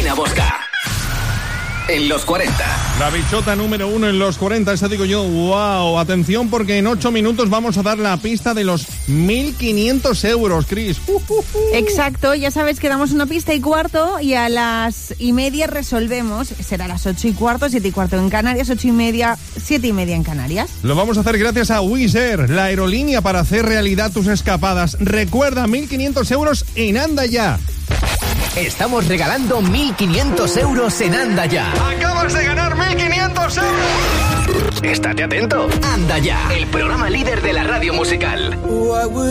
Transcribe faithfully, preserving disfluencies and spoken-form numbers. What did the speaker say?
Marina Bosca. En los cuarenta. La bichota número uno en los cuarenta, esa digo yo, wow. Atención porque en ocho minutos vamos a dar la pista de los mil quinientos euros, Cris. Uh, uh, uh. Exacto, ya sabes que damos una pista y cuarto y a las y media resolvemos. Será a las ocho y cuarto, siete y cuarto en Canarias, ocho y media, siete y media en Canarias. Lo vamos a hacer gracias a Wizz Air, la aerolínea para hacer realidad tus escapadas. Recuerda, mil quinientos euros en Anda Ya. Estamos regalando mil quinientos euros en Anda Ya. ¡Acabas de ganar mil quinientos euros! Estate atento. Anda Ya, el programa líder de la radio musical.